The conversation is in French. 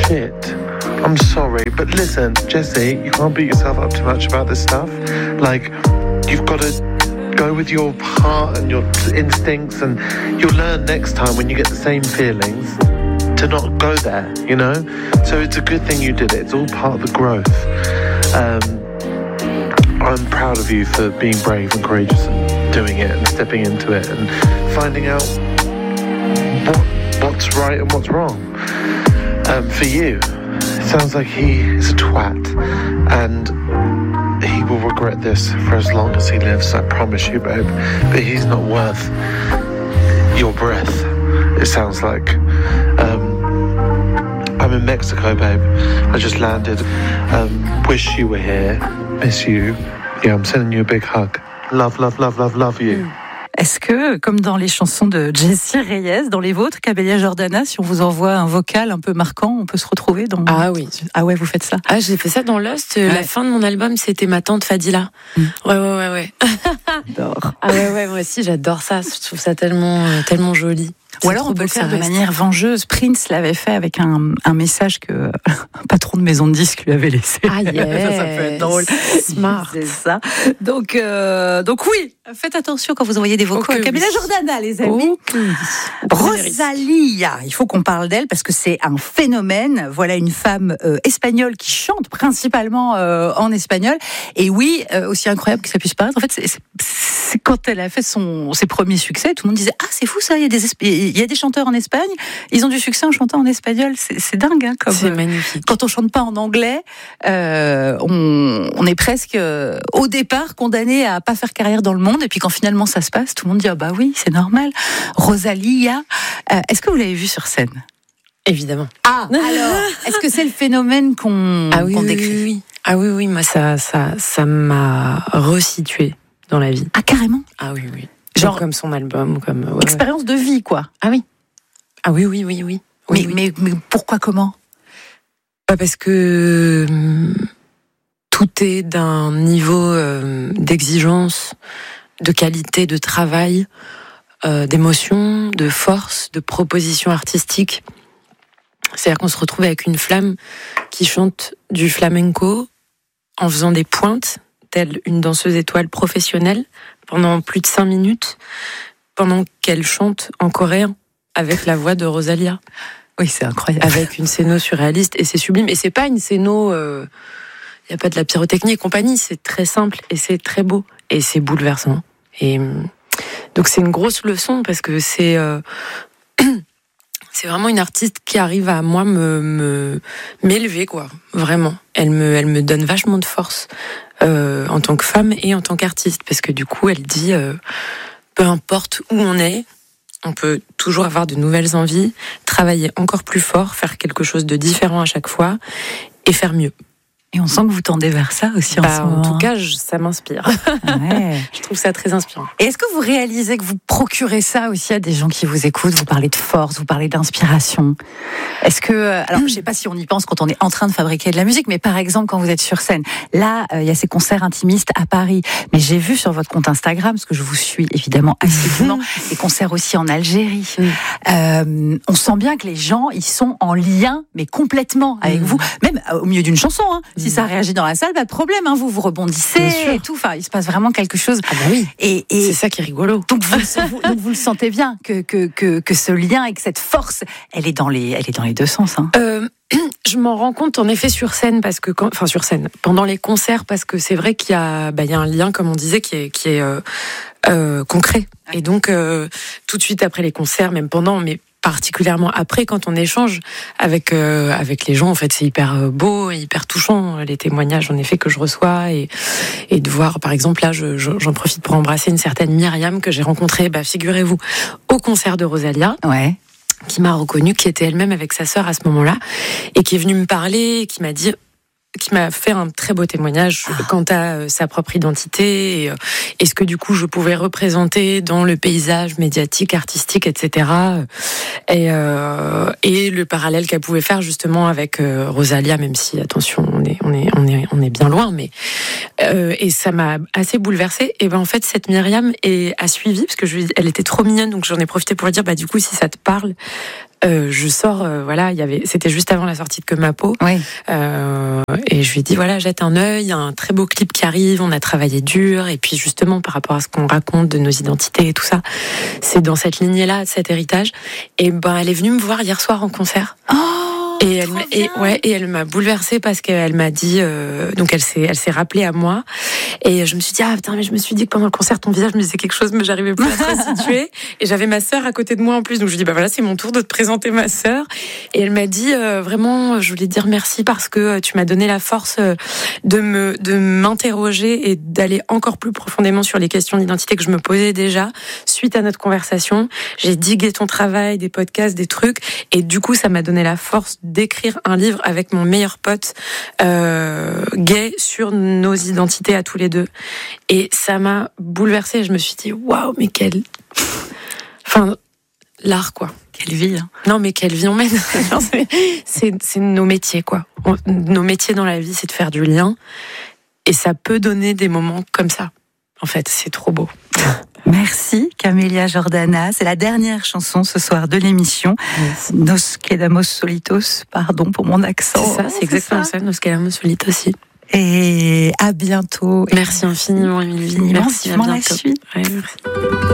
shit. I'm sorry, but listen, Jesse, you can't beat yourself up too much about this stuff. Like, you've got to go with your heart and your instincts, and you'll learn next time when you get the same feelings to not go there, you know? So it's a good thing you did it. It's all part of the growth. I'm proud of you for being brave and courageous and doing it and stepping into it and finding out what's right and what's wrong. For you, it sounds like he is a twat and he will regret this for as long as he lives, I promise you, babe. But he's not worth your breath, it sounds like. I'm in Mexico, babe. I just landed. Wish you were here. Miss you. Yeah, I'm sending you a big hug. Love, love, love, love, love you. Est-ce que, comme dans les chansons de Jesse Reyes, dans les vôtres, Cabelia Jordana, si on vous envoie un vocal un peu marquant, on peut se retrouver dans... Ah oui. Ah ouais, vous faites ça? Ah, j'ai fait ça dans Lost. Ouais. La fin de mon album, c'était ma tante Fadila. Ouais. J'adore. Ah ouais, moi aussi, j'adore ça. Je trouve ça tellement joli. Ou alors on peut le faire de manière vengeuse. Prince l'avait fait avec un message que un patron de maison de disques lui avait laissé. Ah yes. Ça peut être drôle. Smart. C'est ça. Donc oui, faites attention quand vous envoyez des vocaux. Cabelia Jordana, les amis. Rosalía, il faut qu'on parle d'elle parce que c'est un phénomène. Voilà une femme espagnole qui chante principalement en espagnol. Et oui, aussi incroyable que ça puisse paraître, en fait, c'est quand elle a fait ses premiers succès, tout le monde disait « Ah, c'est fou ça, il y a des chanteurs en Espagne, ils ont du succès en chantant en espagnol. » C'est dingue, hein, comme c'est magnifique. Quand on chante pas en anglais, on est presque au départ condamné à pas faire carrière dans le monde. Et puis quand finalement ça se passe, tout le monde dit « Ah bah oui, c'est normal. » Rosalía, est-ce que vous l'avez vue sur scène ? Évidemment. Ah, alors, est-ce que c'est le phénomène qu'on décrit ? Oui. Ah oui, moi ça m'a resitué dans la vie. Ah, carrément ? Ah oui. Genre comme son album, comme expérience de vie, quoi. Ah oui. Ah oui. Mais pourquoi, comment ? Parce que tout est d'un niveau d'exigence, de qualité, de travail, d'émotion, de force, de proposition artistique. C'est-à-dire qu'on se retrouve avec une flamme qui chante du flamenco en faisant des pointes, telle une danseuse étoile professionnelle, pendant plus de 5 minutes, pendant qu'elle chante en coréen avec la voix de Rosalía. Oui, c'est incroyable. Avec une scéno surréaliste, et c'est sublime. Et c'est pas une scéno, y a pas de la pyrotechnie et compagnie, c'est très simple, et c'est très beau, et c'est bouleversant. Et donc c'est une grosse leçon, parce que c'est vraiment une artiste qui arrive à moi m'élever, quoi. Vraiment. Elle me donne vachement de force en tant que femme et en tant qu'artiste, parce que du coup, elle dit peu importe où on est, on peut toujours avoir de nouvelles envies, travailler encore plus fort, faire quelque chose de différent à chaque fois et faire mieux. Et on sent que vous tendez vers ça aussi en ce moment. En tout cas, ça m'inspire. Ouais. Je trouve ça très inspirant. Et est-ce que vous réalisez que vous procurez ça aussi à des gens qui vous écoutent ? Vous parlez de force, vous parlez d'inspiration. Est-ce que... Alors, je sais pas si on y pense quand on est en train de fabriquer de la musique, mais par exemple, quand vous êtes sur scène, là, il y a ces concerts intimistes à Paris. Mais j'ai vu sur votre compte Instagram, parce que je vous suis évidemment assidûment, des concerts aussi en Algérie. On sent bien que les gens, ils sont en lien, mais complètement avec vous. Même au milieu d'une chanson, hein. Si ça réagit dans la salle, pas de problème, hein, vous rebondissez et tout. Enfin, il se passe vraiment quelque chose. Ah bah oui. Et c'est ça qui est rigolo. Donc vous le sentez bien que ce lien et que cette force, elle est dans les deux sens. Hein. Je m'en rends compte en effet sur scène, parce que sur scène, pendant les concerts, parce que c'est vrai qu'il y a un lien, comme on disait, qui est concret. Et donc tout de suite après les concerts, même pendant, mais particulièrement après, quand on échange avec les gens, en fait, c'est hyper beau, hyper touchant, les témoignages en effet que je reçois, et de voir, par exemple, là, j'en profite pour embrasser une certaine Myriam que j'ai rencontrée, figurez-vous, au concert de Rosalía. Ouais. Qui m'a reconnue, qui était elle-même avec sa sœur à ce moment-là, et qui est venue me parler, qui m'a fait un très beau témoignage quant à sa propre identité et ce que du coup je pouvais représenter dans le paysage médiatique, artistique, etc. Et le parallèle qu'elle pouvait faire justement avec Rosalía, même si attention, on est bien loin, mais et ça m'a assez bouleversée. Et en fait cette Myriam a suivi, parce que elle était trop mignonne, donc j'en ai profité pour lui dire du coup si ça te parle, je sors, c'était juste avant la sortie de Que ma peau. Oui. Et je lui ai dit, voilà, jette un œil, il y a un très beau clip qui arrive, on a travaillé dur, et puis justement, par rapport à ce qu'on raconte de nos identités et tout ça, c'est dans cette lignée-là, cet héritage. Et elle est venue me voir hier soir en concert. Et elle m'a bouleversée parce qu'elle m'a dit, donc elle s'est rappelée à moi, et je me suis dit, mais je me suis dit que pendant le concert ton visage me disait quelque chose, mais j'arrivais plus à te resituer, et j'avais ma sœur à côté de moi en plus, donc je lui ai dit, voilà, c'est mon tour de te présenter ma sœur, et elle m'a dit, vraiment, je voulais te dire merci parce que tu m'as donné la force de m'interroger et d'aller encore plus profondément sur les questions d'identité que je me posais déjà suite à notre conversation. J'ai digué ton travail, des podcasts, des trucs, et du coup ça m'a donné la force d'écrire un livre avec mon meilleur pote gay sur nos identités à tous les deux. Et ça m'a bouleversée. Je me suis dit, waouh, mais l'art, quoi. Quelle vie, hein. Non, mais quelle vie on mène. C'est nos métiers, quoi. Nos métiers dans la vie, c'est de faire du lien. Et ça peut donner des moments comme ça. En fait, c'est trop beau. Merci Camélia Jordana. C'est la dernière chanson ce soir de l'émission. Yes. Nos quedamos solitos, pardon pour mon accent. C'est ça, c'est exactement ça, Nos quedamos solitos aussi. Et à bientôt. Merci infiniment, Émilie. Merci, à bientôt. La suite. Ouais, merci.